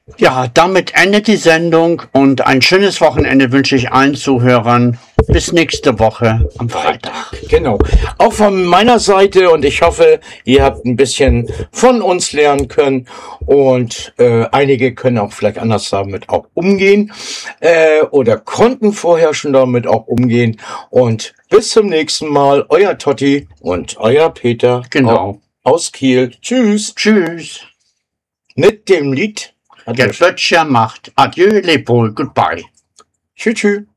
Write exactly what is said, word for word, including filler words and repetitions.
Ja, damit endet die Sendung und ein schönes Wochenende wünsche ich allen Zuhörern. Bis nächste Woche am Freitag. Genau. Auch von meiner Seite und ich hoffe, ihr habt ein bisschen von uns lernen können und äh, einige können auch vielleicht anders damit auch umgehen äh, oder konnten vorher schon damit auch umgehen. Und bis zum nächsten Mal, euer Totti und euer Peter. Genau. Aus Kiel. Tschüss. Tschüss. Mit dem Lied. Der Böttcher macht Adieu, leb wohl, goodbye. Tschüss. Tschüss.